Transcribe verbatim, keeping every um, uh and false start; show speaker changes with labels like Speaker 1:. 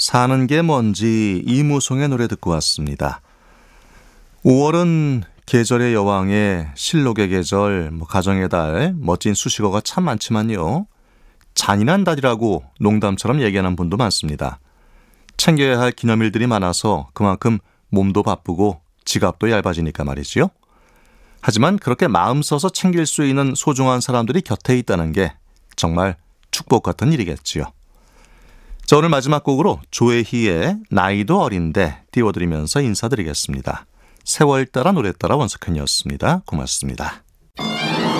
Speaker 1: 사는 게 뭔지 이무송의 노래 듣고 왔습니다. 오월은 계절의 여왕의 실록의 계절, 뭐 가정의 달, 멋진 수식어가 참 많지만요. 잔인한 달이라고 농담처럼 얘기하는 분도 많습니다. 챙겨야 할 기념일들이 많아서 그만큼 몸도 바쁘고 지갑도 얇아지니까 말이지요. 하지만 그렇게 마음 써서 챙길 수 있는 소중한 사람들이 곁에 있다는 게 정말 축복 같은 일이겠지요. 자, 오늘 마지막 곡으로 조혜희의 나이도 어린데 띄워드리면서 인사드리겠습니다. 세월 따라 노래 따라 원석현이었습니다. 고맙습니다.